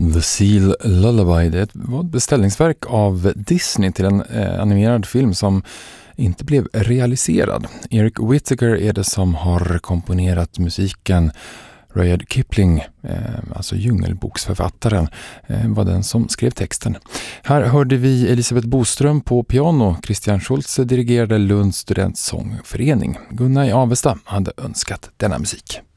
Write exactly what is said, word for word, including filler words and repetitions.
The Seal Lullaby, det var ett beställningsverk av Disney till en eh, animerad film som inte blev realiserad. Eric Whittaker är det som har komponerat musiken. Rudyard Kipling, eh, alltså djungelboksförfattaren, eh, var den som skrev texten. Här hörde vi Elisabeth Boström på piano. Christian Schultz dirigerade Lunds studentsångförening. Gunnar i Avesta hade önskat denna musik.